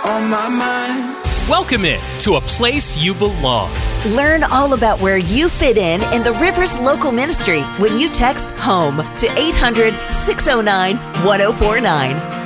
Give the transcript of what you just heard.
on my mind. Welcome in to a place you belong. Learn all about where you fit in the Rivers Local Ministry when you text HOME to 800-609-1049.